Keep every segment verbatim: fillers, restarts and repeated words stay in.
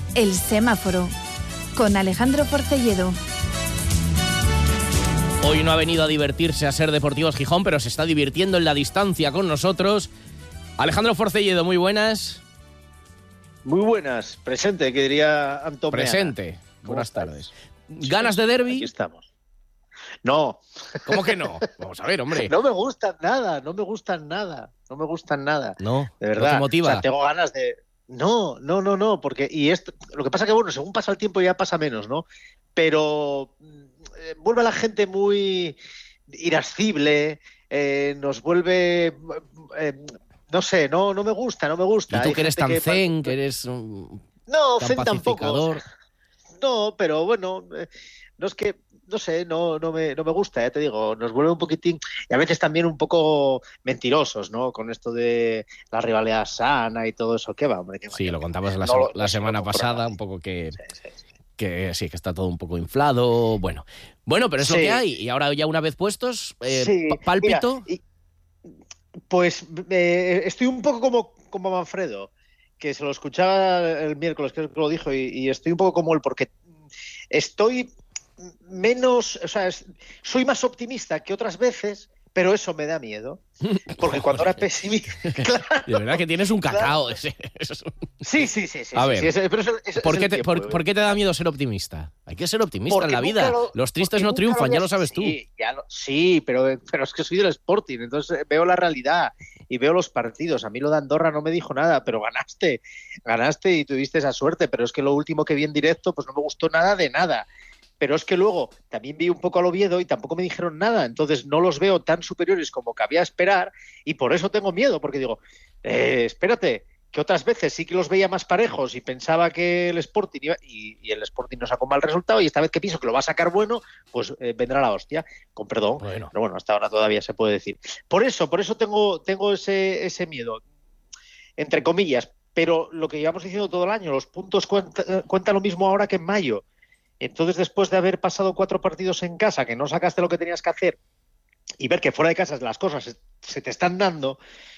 El semáforo, con Alejandro Forcelledo. Hoy no ha venido a divertirse a Ser Deportivos Gijón, pero se está divirtiendo en la distancia con nosotros. Alejandro Forcelledo, muy buenas. Muy buenas, presente, que diría Antonio. Presente, buenas tardes. ¿Ganas de derbi? Aquí estamos. No. ¿Cómo que no? Vamos a ver, hombre. No me gustan nada, no me gustan nada, no me gustan nada. No, de verdad. ¿no te motiva? O sea, tengo ganas de... No, no, no, no, porque... Y esto... Lo que pasa que, bueno, según pasa el tiempo ya pasa menos, ¿no? Pero eh, vuelve a la gente muy irascible, eh, nos vuelve... Eh, no sé, no, no me gusta, no me gusta. ¿Y tú Hay que eres tan que... zen, que eres un... No, tan zen pacificador? tampoco. No, pero bueno, eh, no es que... No sé, no, no, me, no me gusta, ya te digo, nos vuelve un poquitín, y a veces también un poco mentirosos, ¿no? Con esto de la rivalidad sana y todo eso, ¿qué va, hombre? ¿Qué va? Sí, lo contamos la, no, se- no, la no, semana no, pasada, no, un poco que, sí, sí, sí. que sí, que está todo un poco inflado, bueno. Bueno, pero es Sí. lo que hay, y ahora ya una vez puestos, eh, Sí, pa- pálpito... mira, y- pues eh, estoy un poco como, como Manfredo, que se lo escuchaba el miércoles, creo que lo dijo, y, y estoy un poco como él, porque estoy menos, o sea, es- soy más optimista que otras veces, pero eso me da miedo. Porque cuando era pesimista... Claro, De verdad que tienes un cacao. claro. ese- eso es un- Sí, sí, sí. sí A sí, ver, sí, ese- pero eso- ese- ¿Por es qué, el te, tiempo, por, ¿eh? por qué te da miedo ser optimista? Hay que ser optimista Porque en la nunca vida. lo- Los tristes porque no nunca triunfan, había- ya lo sabes tú. Sí, ya lo- sí, pero, pero es que soy del Sporting, entonces veo la realidad y veo los partidos. A mí lo de Andorra no me dijo nada, pero ganaste, ganaste y tuviste esa suerte, pero es que lo último que vi en directo pues no me gustó nada de nada. Pero es que luego también vi un poco al Oviedo y tampoco me dijeron nada, entonces no los veo tan superiores como cabía esperar y por eso tengo miedo, porque digo, eh, espérate, que otras veces sí que los veía más parejos y pensaba que el Sporting iba, y, y el Sporting no sacó mal resultado, y esta vez que pienso que lo va a sacar bueno, pues eh, vendrá la hostia, con perdón, Bueno. pero bueno, hasta ahora todavía se puede decir. Por eso, por eso tengo, tengo ese, ese miedo, entre comillas, pero lo que llevamos diciendo todo el año, los puntos cuentan cuenta lo mismo ahora que en mayo. Entonces, después de haber pasado cuatro partidos en casa, que no sacaste lo que tenías que hacer, y ver que fuera de casa las cosas se, se te están dando,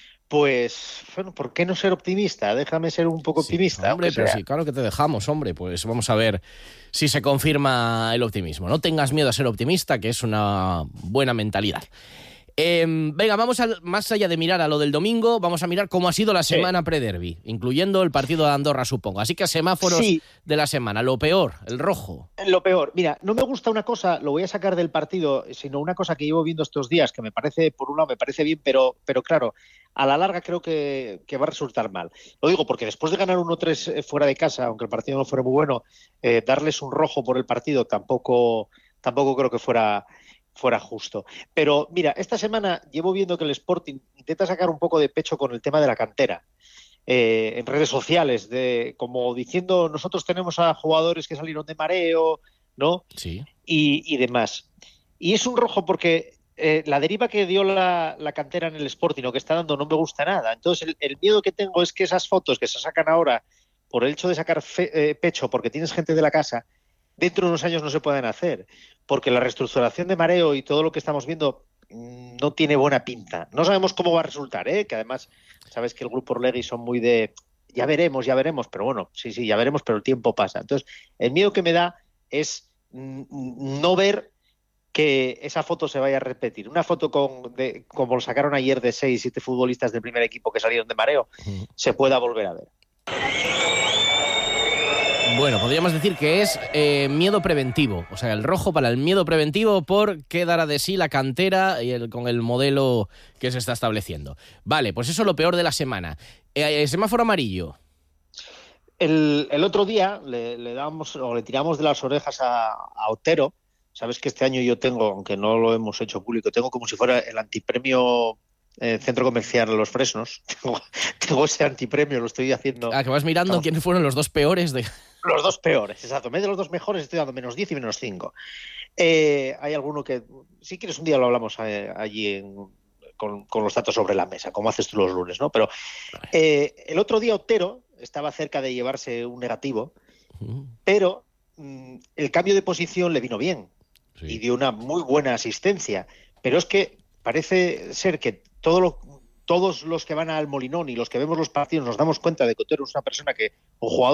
pues, bueno, ¿por qué no ser optimista? Déjame ser un poco Sí, optimista. hombre, aunque pero sea. sí, claro que te dejamos, hombre. Pues vamos a ver si se confirma el optimismo. No tengas miedo a ser optimista, que es una buena mentalidad. Eh, venga, vamos al, más allá de mirar a lo del domingo, vamos a mirar cómo ha sido la Sí. semana pre-derbi, incluyendo el partido de Andorra, supongo. Así que semáforos Sí. de la semana. Lo peor, el rojo. Lo peor, mira, no me gusta una cosa, lo voy a sacar del partido, sino una cosa que llevo viendo estos días, que me parece, por un lado, me parece bien, pero, pero claro, a la larga creo que, que va a resultar mal. Lo digo porque después de ganar uno tres fuera de casa, aunque el partido no fuera muy bueno, eh, darles un rojo por el partido tampoco, tampoco creo que fuera, fuera justo. Pero mira, esta semana llevo viendo que el Sporting intenta sacar un poco de pecho con el tema de la cantera. Eh, en redes sociales, de como diciendo nosotros tenemos a jugadores que salieron de mareo, ¿no? Sí. Y, y demás. Y es un rojo porque eh, la deriva que dio la, la cantera en el Sporting, o que está dando, no me gusta nada. Entonces el, el miedo que tengo es que esas fotos que se sacan ahora por el hecho de sacar fe, eh, pecho porque tienes gente de la casa, dentro de unos años no se pueden hacer, porque la reestructuración de mareo y todo lo que estamos viendo mm, no tiene buena pinta. No sabemos cómo va a resultar, ¿eh? Que además sabes que el grupo Orlegui son muy de ya veremos, ya veremos, pero bueno, sí, sí, ya veremos, pero el tiempo pasa. Entonces, el miedo que me da es mm, no ver que esa foto se vaya a repetir. Una foto con, de, como lo sacaron ayer de seis, siete futbolistas del primer equipo que salieron de mareo, Mm. se pueda volver a ver. Bueno, podríamos decir que es eh, miedo preventivo. O sea, el rojo para el miedo preventivo por qué dará de sí la cantera y el, con el modelo que se está estableciendo. Vale, pues eso es lo peor de la semana. Eh, eh, semáforo amarillo. El, el otro día le, le damos o le tiramos de las orejas a, a Otero. Sabes que este año yo tengo, aunque no lo hemos hecho público, tengo como si fuera el antipremio eh, Centro Comercial Los Fresnos. Tengo, tengo ese antipremio, lo estoy haciendo. Ah, que vas mirando Estamos... quiénes fueron los dos peores de... Los dos peores, exacto. En vez de los dos mejores estoy dando menos diez y menos cinco. Eh, hay alguno que, si quieres un día lo hablamos eh, allí en, con, con los datos sobre la mesa, como haces tú los lunes, ¿no? Pero eh, el otro día Otero estaba cerca de llevarse un negativo, uh-huh. pero mm, el cambio de posición le vino bien sí. y dio una muy buena asistencia. Pero es que parece ser que todo lo, todos los que van al Molinón y los que vemos los partidos nos damos cuenta de que Otero es una persona que, un jugador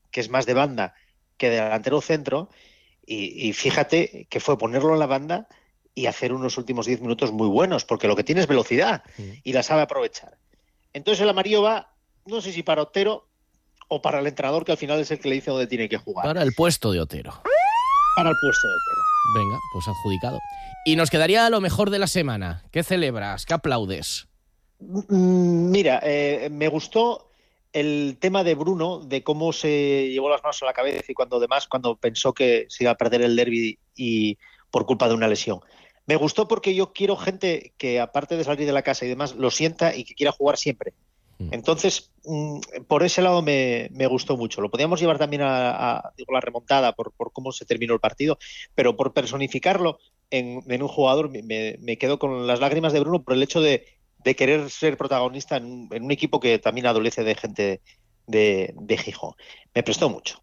que es más de banda que de delantero centro, y, y fíjate que fue ponerlo en la banda y hacer unos últimos diez minutos muy buenos, porque lo que tiene es velocidad y la sabe aprovechar. Entonces el amarillo va, no sé si para Otero o para el entrenador, que al final es el que le dice dónde tiene que jugar. Para el puesto de Otero. Para el puesto de Otero. Venga, pues adjudicado. Y nos quedaría lo mejor de la semana. ¿Qué celebras? ¿Qué aplaudes? Mira, eh, me gustó el tema de Bruno, de cómo se llevó las manos a la cabeza y cuando demás, cuando pensó que se iba a perder el derbi y por culpa de una lesión. Me gustó porque yo quiero gente que, aparte de salir de la casa y demás, lo sienta y que quiera jugar siempre. Entonces, por ese lado me, me gustó mucho. Lo podíamos llevar también a, a digo, la remontada por, por cómo se terminó el partido, pero por personificarlo en, en un jugador me, me quedo con las lágrimas de Bruno por el hecho de, de querer ser protagonista en, en un equipo que también adolece de gente de, de Gijón. Me prestó mucho.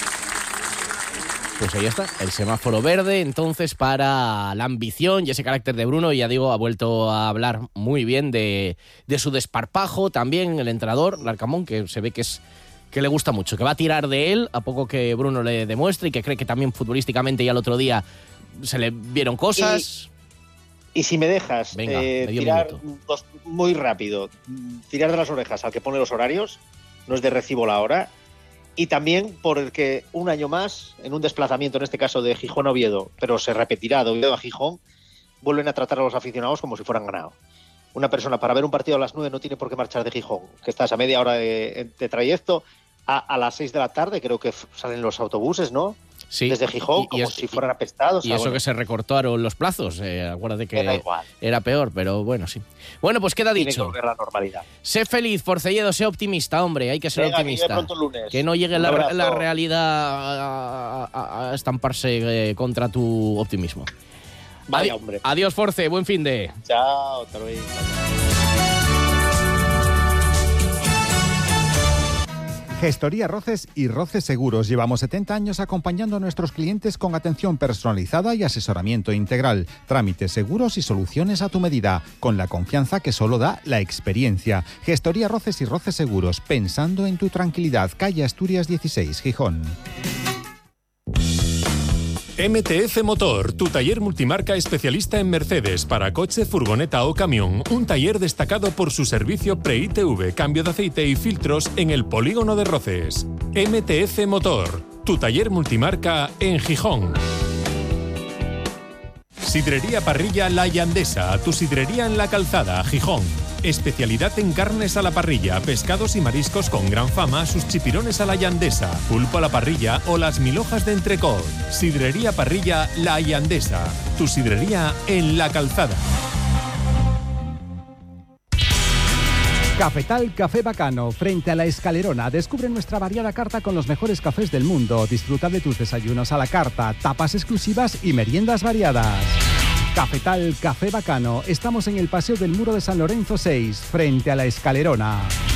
Pues ahí está, el semáforo verde entonces para la ambición y ese carácter de Bruno. Y ya digo, ha vuelto a hablar muy bien de, de su desparpajo también el entrenador, Larcamón, que se ve que es que le gusta mucho, que va a tirar de él a poco que Bruno le demuestre y que cree que también futbolísticamente ya el otro día se le vieron cosas. Y, y si me dejas, Venga, eh, tirar dos, muy rápido, tirar de las orejas al que pone los horarios, no es de recibo la hora. Y también por el que un año más, en un desplazamiento, en este caso de Gijón a Oviedo, pero se repetirá de Oviedo a Gijón, vuelven a tratar a los aficionados como si fueran ganado. Una persona para ver un partido a las nueve no tiene por qué marchar de Gijón, que estás a media hora de, de trayecto, a, a las seis de la tarde, creo que salen los autobuses, ¿no? Sí. Desde Gijón, y, como y es, si fueran apestados. Y eso bueno. que se recortaron los plazos, eh, acuérdate que era, igual. era peor, pero bueno, sí. Bueno, pues queda Tiene dicho. Que volver la normalidad. Sé feliz, Forcelledo, sé optimista, hombre, hay que ser Venga, optimista. Que, pronto el lunes. Que no llegue la, la realidad a, a, a estamparse eh, contra tu optimismo. Vaya, Adi- hombre. Adiós, Force, buen fin de. Chao, hasta luego. Gestoría Roces y Roces Seguros. Llevamos setenta años acompañando a nuestros clientes con atención personalizada y asesoramiento integral. Trámites seguros y soluciones a tu medida, con la confianza que solo da la experiencia. Gestoría Roces y Roces Seguros, pensando en tu tranquilidad. Calle Asturias dieciséis, Gijón. M T F Motor, tu taller multimarca especialista en Mercedes para coche, furgoneta o camión. Un taller destacado por su servicio pre-I T V, cambio de aceite y filtros en el polígono de Roces. M T F Motor, tu taller multimarca en Gijón. Sidrería Parrilla La Llandesa, tu sidrería en La Calzada, Gijón. Especialidad en carnes a la parrilla, pescados y mariscos con gran fama, sus chipirones a la llandesa, pulpo a la parrilla o las mil hojas de entrecot. Sidrería Parrilla La Llandesa, tu sidrería en La Calzada. Cafetal Café Bacano, frente a la Escalerona. Descubre nuestra variada carta con los mejores cafés del mundo. Disfruta de tus desayunos a la carta, tapas exclusivas y meriendas variadas. Cafetal Café Bacano. Estamos en el Paseo del Muro de San Lorenzo seis, frente a la Escalerona.